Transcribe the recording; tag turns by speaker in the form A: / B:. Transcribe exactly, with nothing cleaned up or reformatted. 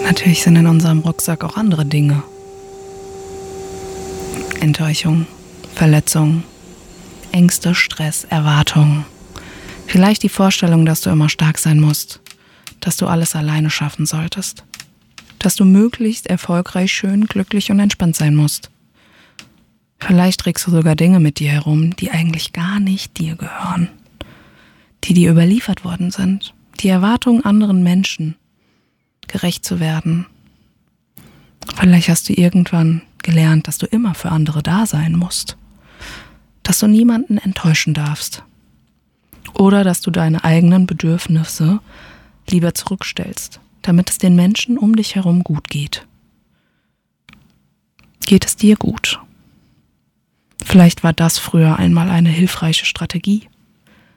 A: Natürlich sind in unserem Rucksack auch andere Dinge. Enttäuschung, Verletzung, Ängste, Stress, Erwartungen. Vielleicht die Vorstellung, dass du immer stark sein musst, dass du alles alleine schaffen solltest, dass du möglichst erfolgreich, schön, glücklich und entspannt sein musst. Vielleicht trägst du sogar Dinge mit dir herum, die eigentlich gar nicht dir gehören, die dir überliefert worden sind, die Erwartungen anderen Menschen, gerecht zu werden. Vielleicht hast du irgendwann gelernt, dass du immer für andere da sein musst, dass du niemanden enttäuschen darfst oder dass du deine eigenen Bedürfnisse lieber zurückstellst, damit es den Menschen um dich herum gut geht. Geht es dir gut? Vielleicht war das früher einmal eine hilfreiche Strategie.